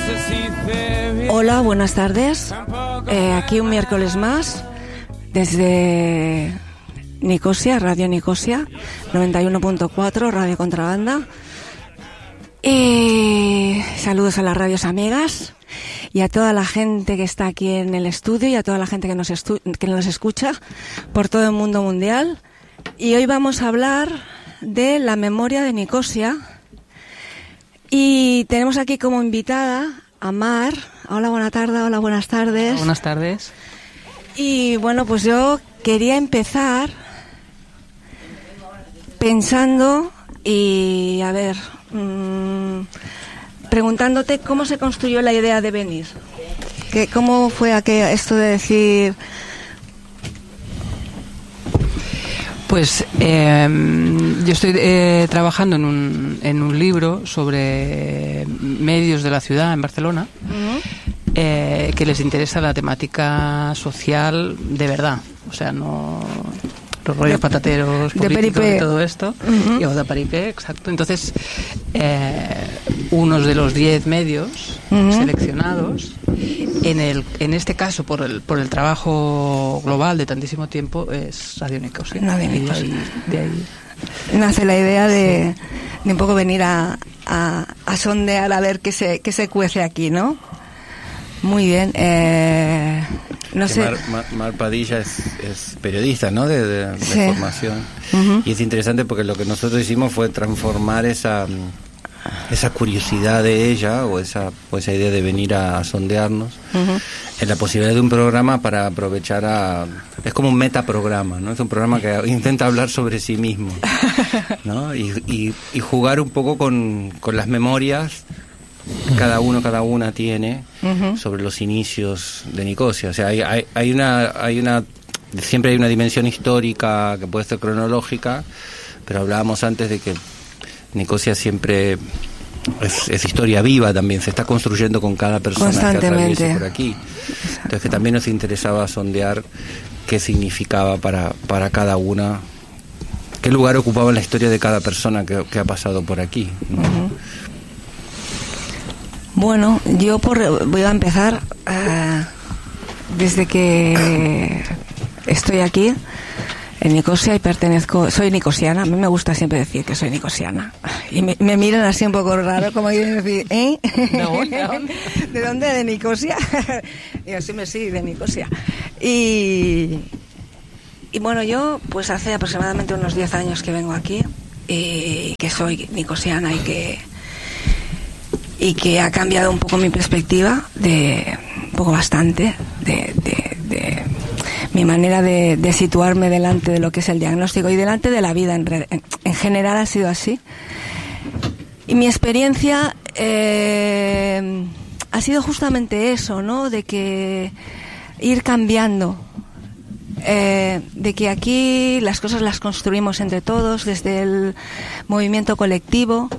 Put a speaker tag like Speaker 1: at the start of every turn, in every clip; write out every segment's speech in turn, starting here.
Speaker 1: Hola, buenas tardes. Aquí un miércoles más desde Nicosia, Radio Nicosia, 91.4, Radio Contrabanda. Saludos a las radios amigas y a toda la gente que está aquí en el estudio y a toda la gente que nos escucha por todo el mundo mundial. Y hoy vamos a hablar de la memoria de Nicosia. Y tenemos aquí como invitada a Mar. Hola, buena tarde. Hola, buenas tardes.
Speaker 2: Hola, buenas tardes.
Speaker 1: Y bueno, pues yo quería empezar pensando y a ver, preguntándote cómo se construyó la idea de venir. ¿Cómo fue esto de decir?
Speaker 2: Pues yo estoy trabajando en un libro sobre medios de la ciudad en Barcelona, que les interesa la temática social de verdad, o sea, no los rollos patateros políticos y todo esto, y de Paripé, exacto. Entonces, unos de los 10 medios seleccionados, en este caso por el trabajo global de tantísimo tiempo, es Radio Nicosia. De ahí
Speaker 1: nace la idea de un poco venir a sondear, a ver qué se cuece aquí, ¿no? Muy bien. No sé.
Speaker 3: Mar Padilla es periodista, ¿no? De
Speaker 1: sí.
Speaker 3: Formación. Y es interesante porque lo que nosotros hicimos fue transformar esa curiosidad de ella o esa idea de venir a sondearnos en la posibilidad de un programa para aprovechar es como un metaprograma, ¿no? Es un programa que intenta hablar sobre sí mismo, ¿no? Y jugar un poco con las memorias cada una tiene sobre los inicios de Nicosia. O sea, siempre hay una dimensión histórica que puede ser cronológica, pero hablábamos antes de que Nicosia siempre es historia viva también, se está construyendo con cada persona que atraviesa por aquí. Entonces que también nos interesaba sondear qué significaba para cada una, qué lugar ocupaba en la historia de cada persona que ha pasado por aquí, ¿no?
Speaker 1: Bueno, yo voy a empezar desde que estoy aquí en Nicosia y soy nicosiana. A mí me gusta siempre decir que soy nicosiana y me miran así un poco raro, como quieren decir, ¿eh? ¿De dónde? ¿De Nicosia? Digo, sí, de Nicosia. Y bueno, yo pues hace aproximadamente unos 10 años que vengo aquí y que soy nicosiana y que ha cambiado un poco mi perspectiva bastante de mi manera de situarme delante de lo que es el diagnóstico y delante de la vida en general ha sido así. Y mi experiencia ha sido justamente eso, ¿no? De que ir cambiando, de que aquí las cosas las construimos entre todos, desde el movimiento colectivo,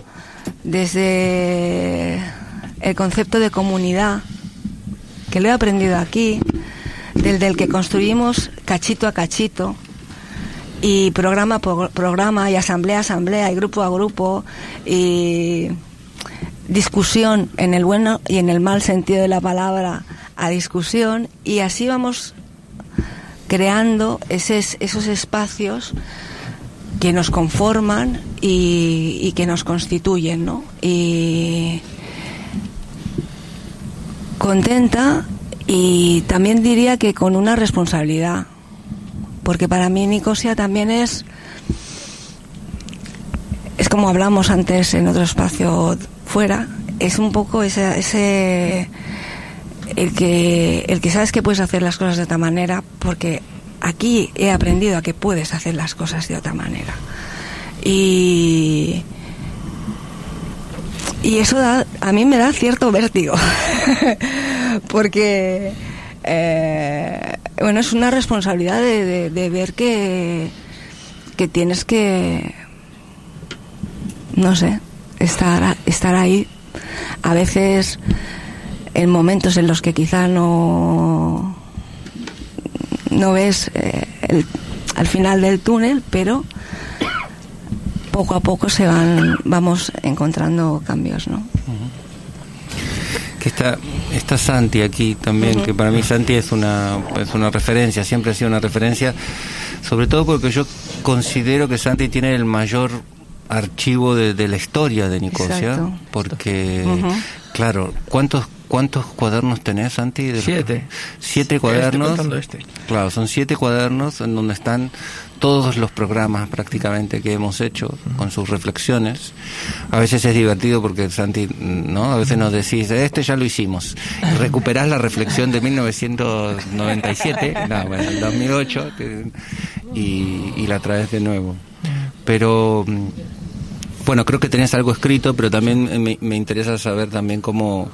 Speaker 1: desde el concepto de comunidad, que lo he aprendido aquí, del que construimos cachito a cachito, y programa por programa, y asamblea a asamblea, y grupo a grupo, y discusión en el bueno y en el mal sentido de la palabra, a discusión, y así vamos creando esos espacios que nos conforman y que nos constituyen, ¿no? Y contenta, y también diría que con una responsabilidad, porque para mí Nicosia también es como hablamos antes en otro espacio fuera, es un poco el que sabes que puedes hacer las cosas de otra manera, porque aquí he aprendido a que puedes hacer las cosas de otra manera. Y eso a mí me da cierto vértigo porque es una responsabilidad de ver que tienes que, no sé, estar ahí a veces en momentos en los que quizá no ves al final del túnel, pero poco a poco vamos encontrando cambios, ¿no?
Speaker 3: que está Santi aquí también, que para mí Santi es una referencia, siempre ha sido una referencia, sobre todo porque yo considero que Santi tiene el mayor archivo de la historia de Nicosia. Exacto. Porque, claro, ¿cuántos cuadernos tenés, Santi?
Speaker 4: 7.
Speaker 3: 7 cuadernos.
Speaker 4: Estoy contando
Speaker 3: Claro, son 7 cuadernos en donde están todos los programas prácticamente que hemos hecho, con sus reflexiones. A veces es divertido porque, Santi, ¿no? A veces nos decís, ya lo hicimos. Recuperás la reflexión de 1997, el 2008, y la traes de nuevo. Pero, bueno, creo que tenés algo escrito, pero también me interesa saber también cómo...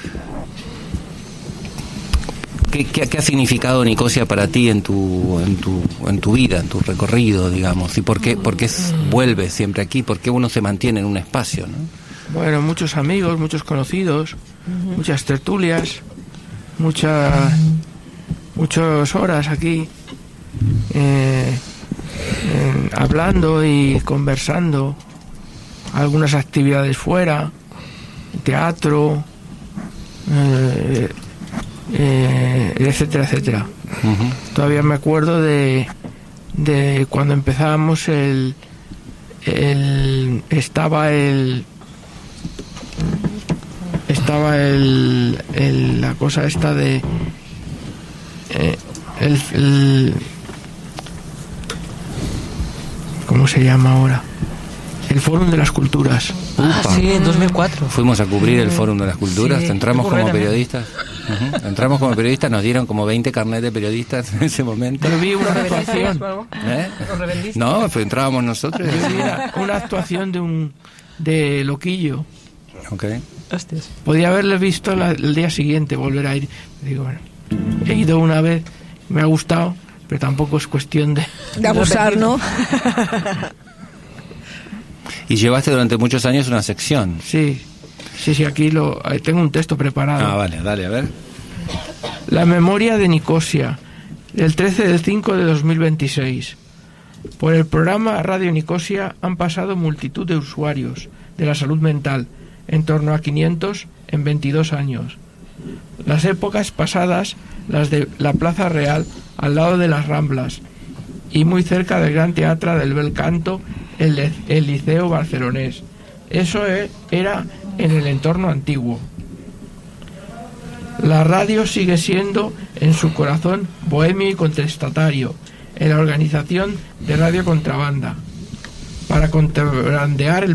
Speaker 3: ¿Qué ha significado Nicosia para ti en tu vida, en tu recorrido, digamos? ¿Y por qué vuelves siempre aquí? ¿Por qué uno se mantiene en un espacio, no?
Speaker 4: Bueno, muchos amigos, muchos conocidos, muchas tertulias, muchas horas aquí hablando y conversando, algunas actividades fuera, teatro, etcétera, etcétera. Todavía me acuerdo de cuando empezábamos la cosa esta de ¿cómo se llama ahora? El Fórum de las Culturas.
Speaker 2: Sí, en 2004.
Speaker 3: Fuimos a cubrir el Fórum de las Culturas, entramos como periodistas. Entramos como periodistas, nos dieron como 20 carnet de periodistas en ese momento.
Speaker 4: Yo vi una actuación.
Speaker 3: No, pues entrábamos nosotros.
Speaker 4: Yo vi una actuación de Loquillo.
Speaker 3: Okay.
Speaker 2: Hostias.
Speaker 4: Podía haberle visto el día siguiente, volver a ir. Digo, bueno, he ido una vez, me ha gustado, pero tampoco es cuestión de
Speaker 1: abusar, ¿no?
Speaker 3: Y llevaste durante muchos años una sección.
Speaker 4: Sí, aquí tengo un texto preparado.
Speaker 3: Vale, dale, a ver.
Speaker 4: La memoria de Nicosia, del 13/5/2026. Por el programa Radio Nicosia han pasado multitud de usuarios de la salud mental, en torno a 500 en 22 años. Las épocas pasadas, las de la Plaza Real, al lado de las Ramblas, y muy cerca del Gran Teatre del Bel Canto, el Liceo Barcelonés. Eso era en el entorno antiguo. La radio sigue siendo en su corazón bohemio y contestatario, en la organización de Radio Contrabanda, para contrabandear el